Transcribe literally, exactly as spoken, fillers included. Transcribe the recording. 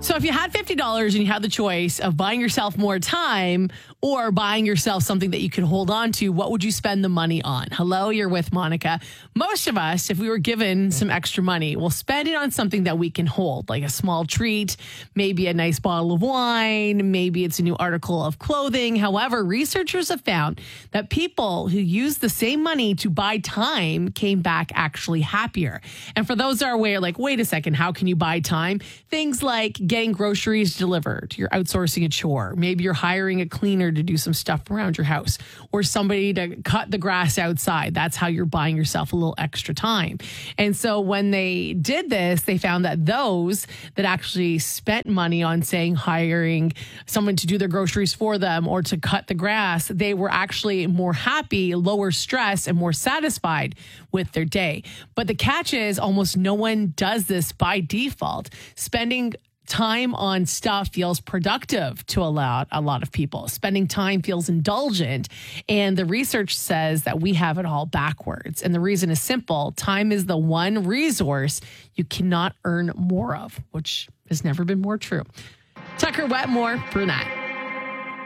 So if you had fifty dollars and you had the choice of buying yourself more time or buying yourself something that you could hold on to, what would you spend the money on? Hello, you're with Monica. Most of us, if we were given some extra money, we'll spend it on something that we can hold, like a small treat, maybe a nice bottle of wine, maybe it's a new article of clothing. However, researchers have found that people who use the same money to buy time came back actually happier. And for those that are aware, like, wait a second, how can you buy time? Things like getting groceries delivered, you're outsourcing a chore. Maybe you're hiring a cleaner to do some stuff around your house or somebody to cut the grass outside. That's how you're buying yourself a little extra time. And so when they did this, they found that those that actually spent money on, saying, hiring someone to do their groceries for them or to cut the grass, they were actually more happy, lower stress, and more satisfied with their day. But the catch is almost no one does this by default. Spending time on stuff feels productive to a lot, a lot of people. Spending time feels indulgent. And the research says that we have it all backwards. And the reason is simple. Time is the one resource you cannot earn more of, which has never been more true. Tucker Wetmore, brunette.